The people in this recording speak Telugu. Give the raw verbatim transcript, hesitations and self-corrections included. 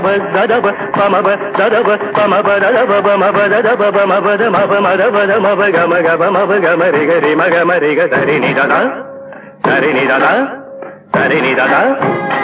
దదబ పమబ దదబ పమబ దదబ పమబ దదబ పమబ దమబ మదబ దమబ గమ గమ మబ గమ రి గరి మగ మరి గ సరి ని దద సరి ని దద సరి ని దద